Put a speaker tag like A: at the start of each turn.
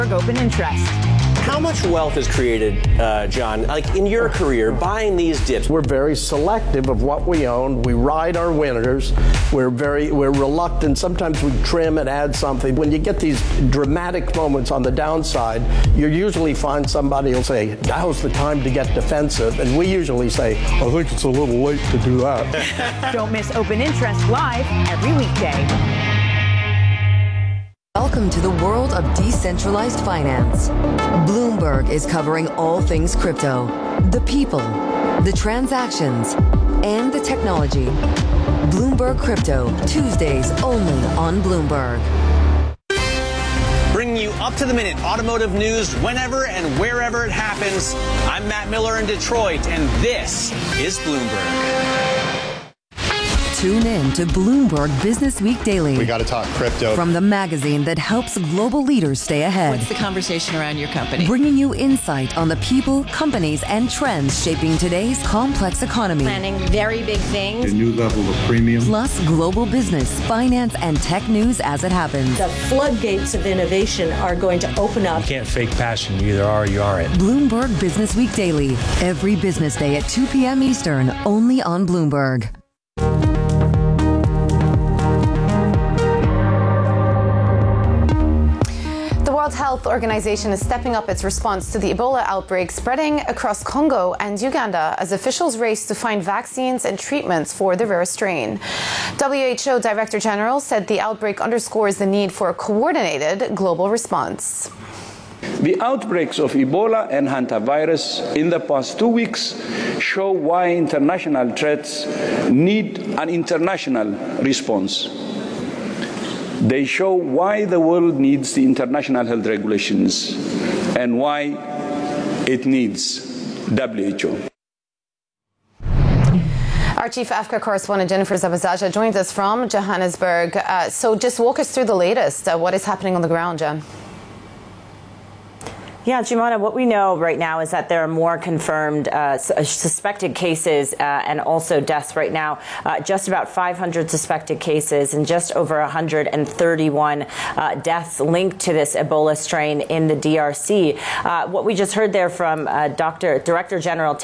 A: open interest.
B: How much wealth is created, John, like in your career, buying these dips?
C: We're very selective of what we own. We ride our winners. We're reluctant. Sometimes we trim and add something. When you get these dramatic moments on the downside, you usually find somebody will say, now's the time to get defensive. And we usually say, I think it's a little late to do that.
A: Don't miss Open Interest live every weekday.
D: Welcome to the world of decentralized finance. Bloomberg is covering all things crypto, the people, the transactions, and the technology. Bloomberg Crypto, Tuesdays only on Bloomberg.
B: Bringing you up-to-the-minute automotive news whenever and wherever it happens. I'm Matt Miller in Detroit, and this is Bloomberg.
D: Tune in to Bloomberg Business Week Daily.
E: We got to talk crypto.
D: From the magazine that helps global leaders stay ahead.
F: What's the conversation around your company?
D: Bringing you insight on the people, companies, and trends shaping today's complex economy.
G: Planning very big things.
H: A new level of premium.
D: Plus global business, finance, and tech news as it happens.
G: The floodgates of innovation are going to open up.
I: You can't fake passion. You either are or you aren't.
D: Bloomberg Business Week Daily. Every business day at 2 p.m. Eastern, only on Bloomberg.
J: The World Health Organization is stepping up its response to the Ebola outbreak spreading across Congo and Uganda as officials race to find vaccines and treatments for the rare strain. WHO Director General said the outbreak underscores the need for a coordinated global response.
K: The outbreaks of Ebola and hantavirus in the past 2 weeks show why international threats need an international response. They show why the world needs the international health regulations and why it needs WHO.
J: Our Chief Africa correspondent Jennifer Zabazaja joins us from Johannesburg. So just walk us through the latest. What is happening on the ground, Jen?
L: Yeah, Jumana, what we know right now is that there are more confirmed suspected cases and also deaths right now. Just about 500 suspected cases and just over 131 deaths linked to this Ebola strain in the DRC. What we just heard there from Director General